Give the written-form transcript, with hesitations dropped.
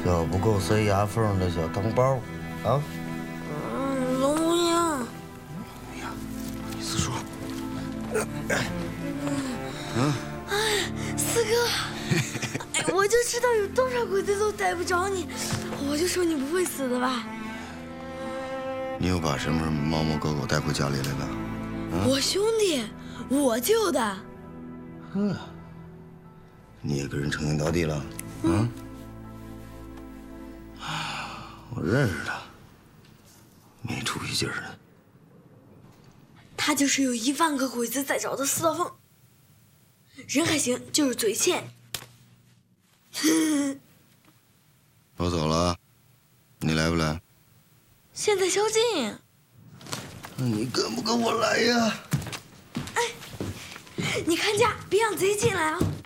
要不够塞牙缝的小汤包，啊？ 龙无影。 哎呀，你四叔。 四哥，哎，我就知道有多少鬼子都逮不着你，我就说你不会死的吧。 你又把什么猫猫狗狗带回家里来了？ 我兄弟，我救的。 你也跟人称兄道弟了？我认识他，没出息劲儿的。 他就是有10000个鬼子在找的四道缝。人还行，就是嘴欠。 我走了，你来不来？ 现在宵禁。 那你跟不跟我来呀？ 你看家，别让贼进来啊！